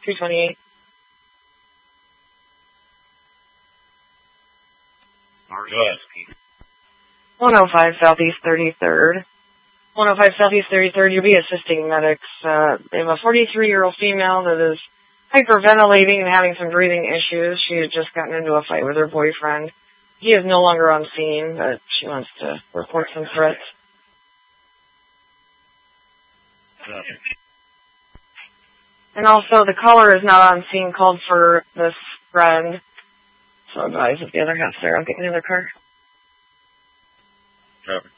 228. Go ahead. 105 Southeast 33rd. 105 Southeast 33rd, you'll be assisting medics. They have a 43-year-old female that is hyperventilating and having some breathing issues. She had just gotten into a fight with her boyfriend. He is no longer on scene, but she wants to report some threats. And also, the caller is not on scene, called for this friend. So advise if the other half's there, I'll get in the other car. Copy.